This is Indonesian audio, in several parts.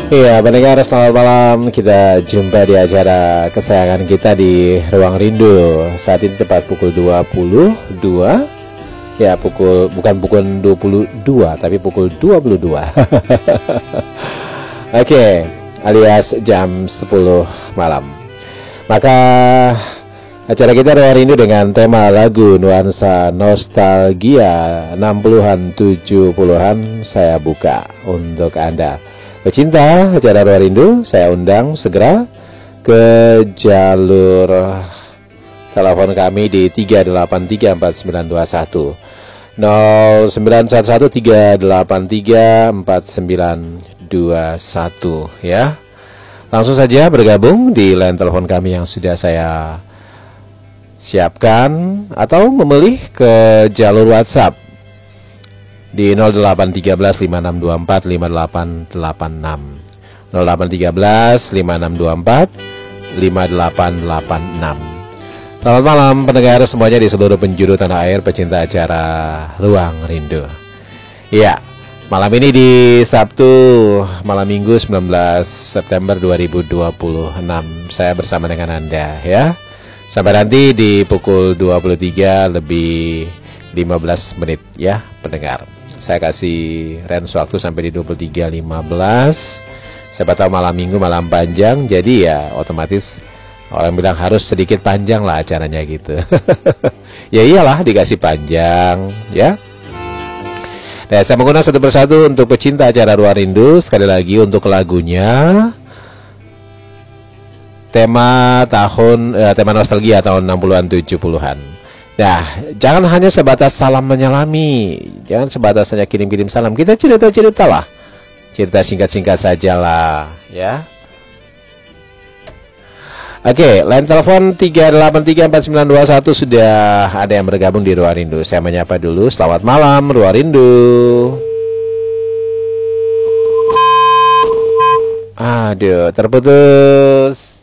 Iya, pendengar selamat malam. Kita jumpa di acara kesayangan kita di Ruang Rindu. Saat ini tepat pukul 22. Ya, bukan pukul 22, tapi pukul 22. Oke, alias jam 10 malam. Maka acara kita Ruang Rindu dengan tema lagu nuansa nostalgia 60-an 70-an saya buka untuk Anda. Pecinta acara Ruang Rindu, saya undang segera ke jalur telepon kami di 3834921 0911383491 ya. Langsung saja bergabung di line telepon kami yang sudah saya siapkan atau memilih ke jalur WhatsApp di 081356245886 081356245886. Selamat malam pendengar semuanya di seluruh penjuru tanah air, pecinta acara Ruang Rindu. Ya, malam ini di Sabtu malam Minggu 19 September 2026 saya bersama dengan Anda ya. Sampai nanti di pukul 23 lebih 15 menit ya pendengar. Saya kasih range waktu sampai di 23.15. Siapa tahu malam Minggu malam panjang, jadi ya otomatis orang bilang harus sedikit panjang lah acaranya gitu. Ya iyalah dikasih panjang ya. Nah, saya menggunakan satu persatu untuk pecinta acara Ruang Rindu. Sekali lagi untuk lagunya tema tema nostalgia tahun 60-an 70-an. Nah, jangan hanya sebatas salam menyalami, jangan sebatas hanya kirim-kirim salam. Kita cerita-cerita lah, cerita singkat-singkat saja lah, ya. Oke, line telepon 3834921 sudah ada yang bergabung di Ruang Rindu. Saya menyapa dulu. Selamat malam, Ruang Rindu. Aduh, terputus.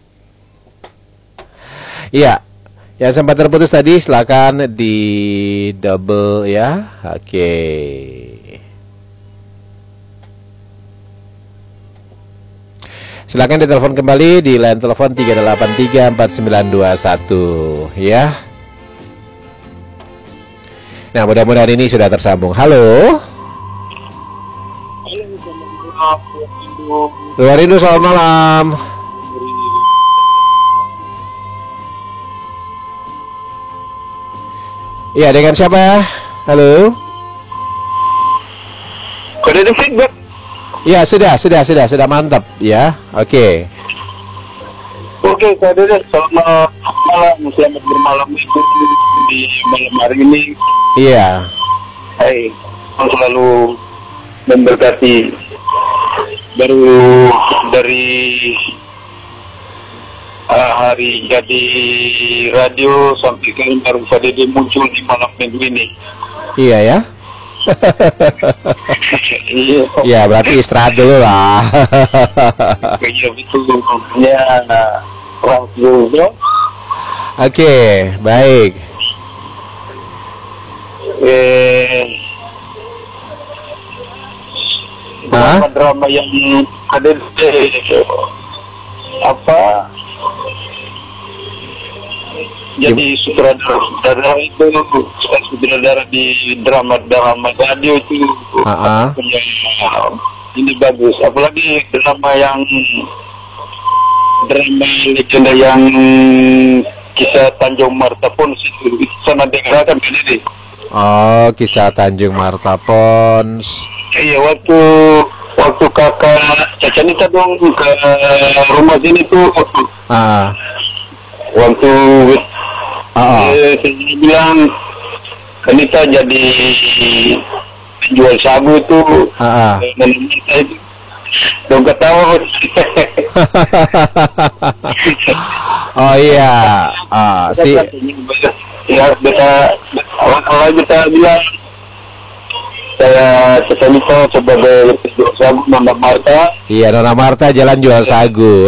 Iya. Yang sempat terputus tadi silakan di double ya. Oke. Silakan ditelepon kembali di line telepon 3834921 ya. Nah, mudah-mudahan ini sudah tersambung. Halo. Ruang Rindu, selamat malam. Iya, dengan siapa? Halo. Kode ada feedback? Iya, sudah mantap ya. Oke. Oke, kode ada. Selamat bermalam itu di malam hari ini. Iya. Hai, selalu memberkati. Baru dari hari jadi radio sampai sekarang baru saja dia muncul di malam minggu ini. Iya ya. Iya. Ya berarti istirahat dulu lah. Iya betul. Ya, langsung. Oke, baik. Drama yang ada apa? Jadi sutradara itu sutradara di drama radio itu punya ini bagus, apalagi drama legenda yang kisah Tanjung Martapon itu sangat dikatakan ini. Oh, kisah Tanjung Martapon. Iya, waktu kakak Caca Nita dong ke rumah sini tuh. Waktu saya bilang Kanita jadi penjual sabu itu, itu dong ketawa. Oh iya, ya kita bilang saya Kanita sebagai penjual sagu Nona Marta. Iya, Nona Marta jalan jual sagu.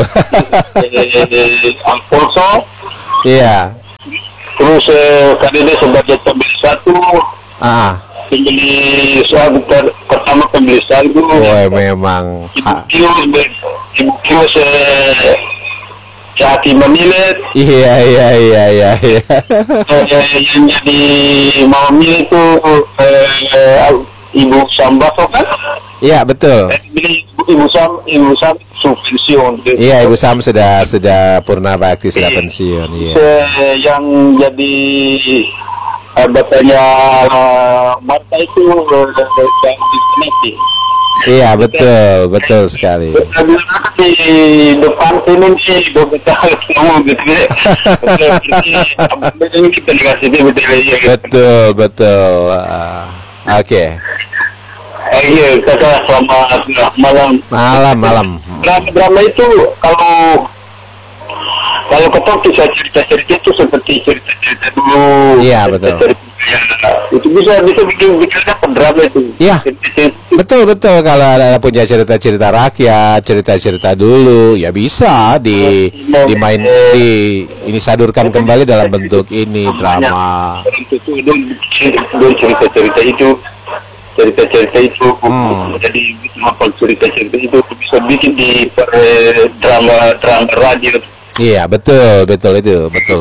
Alfonso. Iya. Terus KDD sebagai pembeli satu. pembeli soal pertama pembeli saldo. Woi, memang. Ibu Kio sehati memilet. Iya. Yang jadi mau milih itu Ibu Sambaso kan? Iya, betul. Ibu Sam pensiun. Iya, Ibu Sam sudah purna bakti, sudah pensiun. Iya. Yang jadi bapaknya Marta itu yang di Iya, betul sekali. Di depan sini sih kita ngomong gitu ya. Ini kita dikasih dia Betul. Oke. Iya, kakak selamat malam. Drama itu kalau ketemu kisah cerita itu seperti cerita dulu. Iya, betul. Itu bisa bikin drama itu. Iya. Betul kalau ada punya cerita rakyat, cerita dulu, ya bisa dimain ini sadurkan kembali dalam bentuk ini drama. Cerita itu jadi apa cerita itu bisa bikin di drama radio. Iya, betul itu.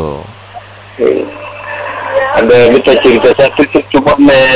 Ada kita cerita satu itu cuma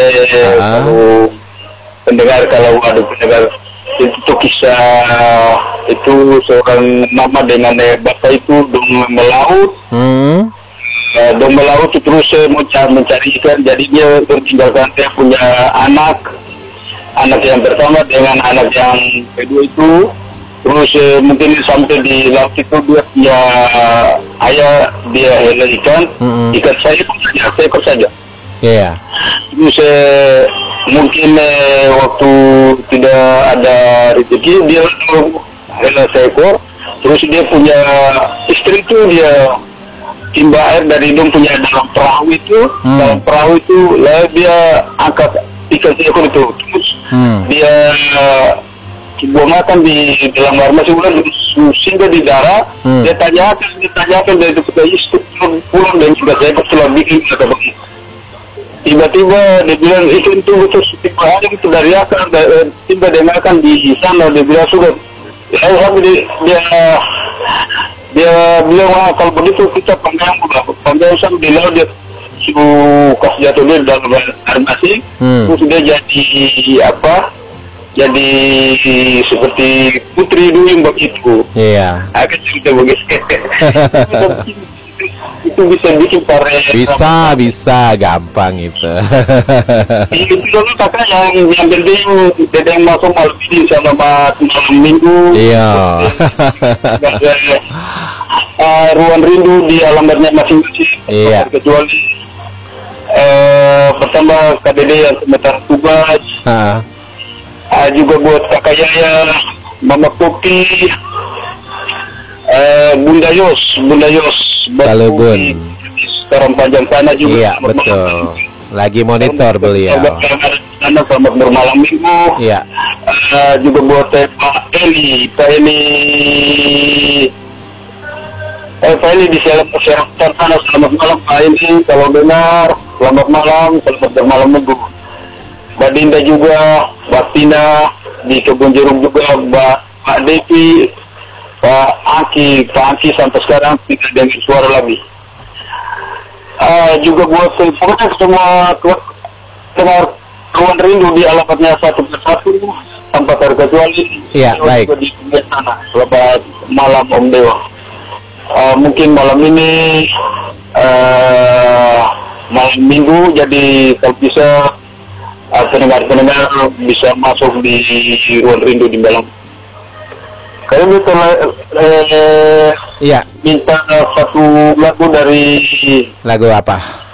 kalau ada pendengar itu kisah itu seorang mama dengan bapak itu melaut. Dong melaut terus mencari ikan, jadi dia bertinggalkan dia punya anak yang pertama dengan anak yang kedua itu, terus mungkin sampai di laut itu dia punya ayah, dia hela ikan seekor saja. Iya. Terus mungkin waktu tidak ada rezeki dia hela seekor, terus dia punya istri itu dia timba air dari dong punya dalam perahu itu, lalu dia angkat ikan seekor itu, terus dia buang makan di dalam air masih singgah di darat. Dia tanyakan dari itu ke istri pulang dan sudah saya setelah bikin kata begitu. Tiba-tiba dia bilang ikan itu betul tiba hari itu dari akan tiba dia makan di sana, dia bilang sudah dia bilang kalau begitu kita panggang sama di laut dia suruh kasih jatuh dia dalam air masing, terus dia jadi seperti putri duyung begitu. Iya. Akan cerita begitu. Itu bisa bikin bisa gampang itu. Itu dulu kakak yang penting dedeng masuk malam ini sama malam minggu. Iya. Ruang rindu di alamatnya masing-masing. Iya. Kecuali pertama KDD yang sebentar tugas. Juga buat kakak Yaya, Mama Kopi, Bunda Yos, Halo Bun. Sekarang panjang sana juga. Iya, betul. Lagi monitor beliau. Selamat bermalam minggu. Iya. Juga buat Pak Eli di Serang sana. Selamat malam Pak Eli. Kalau dengar, selamat malam, selamat bermalam minggu. Mbak Dinda juga, Mbak Tina di Kebun Jeruk juga, Mbak Devi, Pak Angki sampai sekarang tidak dengar suara lagi. Juga buat pokoknya semua dengar ruang rindu di alamatnya satu persatu tanpa terkecuali. Iya, baik. Di sana. Selamat malam Om Dewa. Mungkin malam ini malam minggu, jadi kalau bisa pendengar bisa masuk di ruang rindu di dalam. Kalian bisa minta satu lagu dari lagu apa?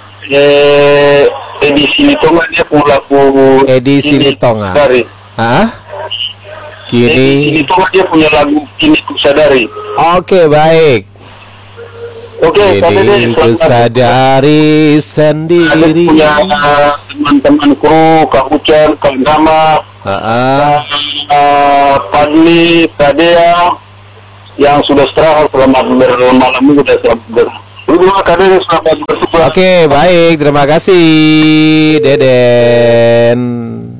Edi Silitonga, dia punya lagu Edi Silitonga. Edi Silitonga dia punya lagu Kini Ku Sadari. Oke, baik. Kini ku sadari sendiri. Punya teman-teman kru, Kak Ucan, Kak Gama, Padli, Kadea, yang sudah seterahat selamat bermalam minggu dan selamat Terima kasih, selamat bertugas. Oke, baik, terima kasih Deden.